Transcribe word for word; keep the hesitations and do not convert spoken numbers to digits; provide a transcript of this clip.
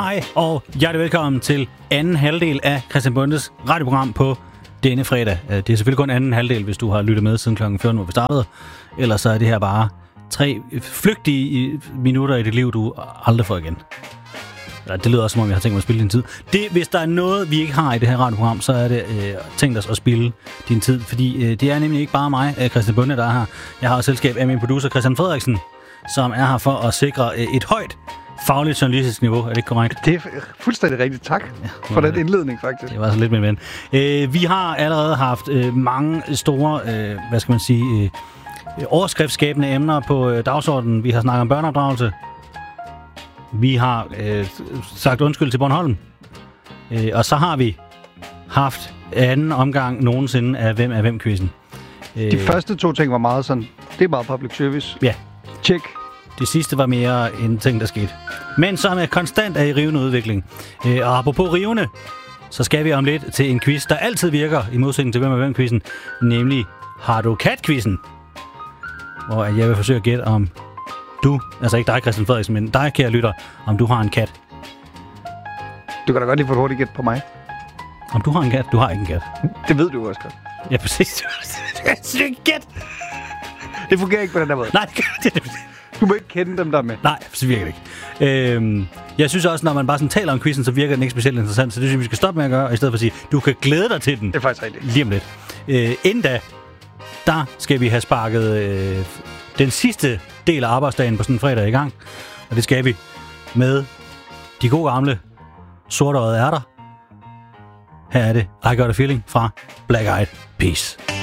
Hej og hjertelig velkommen til anden halvdel af Christian Bondes radioprogram på denne fredag. Det er selvfølgelig kun anden halvdel, hvis du har lyttet med siden klokken fjorten, hvor vi startede. Ellers så er det her bare tre flygtige minutter i dit liv, du aldrig får igen. Det lyder også, som om jeg har tænkt mig at spille din tid. Det, hvis der er noget, vi ikke har i det her radioprogram, så er det øh, tænkt os at spille din tid. Fordi øh, det er nemlig ikke bare mig, Christian Bonde, der er her. Jeg har også selskab af min producer, Christian Frederiksen, som er her for at sikre øh, et højt fagligt journalistisk niveau. Er det ikke korrekt? Det er fuldstændig rigtigt. Tak ja, for den indledning, faktisk. Det var så lidt min ven. Øh, vi har allerede haft øh, mange store, øh, hvad skal man sige, øh, overskriftsskabende emner på øh, dagsordenen. Vi har snakket om børneopdragelse. Vi har øh, sagt undskyld til Bornholm. Øh, og så har vi haft anden omgang nogensinde af Hvem er hvem-quizzen. Øh, De første to ting var meget sådan, det er meget public service. Ja. Check. Det sidste var mere en ting, der skete. Men som er konstant er i rivende udvikling. Øh, og apropos rivende, så skal vi om lidt til en quiz, der altid virker i modsætning til Hvem er hvem-quizzen. Nemlig Har du kat-quizzen? Hvor jeg vil forsøge at gætte om du, altså ikke dig, Christian Frederiksen, men dig, kære lytter, om du har en kat. Du kan da godt lige få et hurtigt gæt på mig. Om du har en kat? Du har ikke en kat. Det ved du også godt. Ja, præcis. Det er ikke gæt. Det fungerer ikke på den der måde. Nej, det det. Du må ikke kende dem der med. Nej, så virker det ikke. Øhm, jeg synes også, når man bare sådan taler om quizzen, så virker den ikke specielt interessant. Så det synes jeg, vi skal stoppe med at gøre, og i stedet for at sige, du kan glæde dig til den. Det er faktisk rigtigt. Lige om lidt. Øh, inden da, der skal vi have sparket øh, den sidste del af arbejdsdagen på sådan en fredag i gang. Og det skal vi med de gode gamle sortøjede ærter. Her er det I Got a Feeling fra Black Eyed Peas.